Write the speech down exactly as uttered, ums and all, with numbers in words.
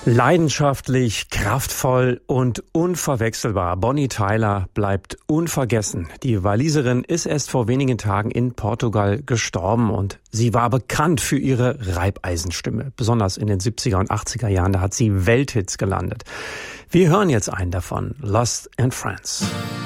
Leidenschaftlich, kraftvoll und unverwechselbar. Bonnie Tyler bleibt unvergessen. Die Waliserin ist erst vor wenigen Tagen in Portugal gestorben und sie war bekannt für ihre Reibeisenstimme. Besonders in den siebziger und achtziger Jahren, da hat sie Welthits gelandet. Wir hören jetzt einen davon, Lost in France.